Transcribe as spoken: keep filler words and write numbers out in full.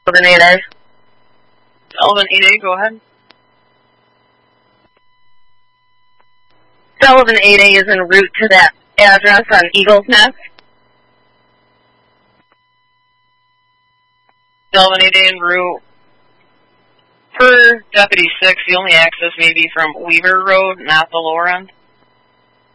Sullivan eight A. Sullivan eight A, go ahead. Sullivan eight A is en route to that address on Eagles Nest. Sullivan eight A en route. Per Deputy six, the only access may be from Weaver Road, not the lower end.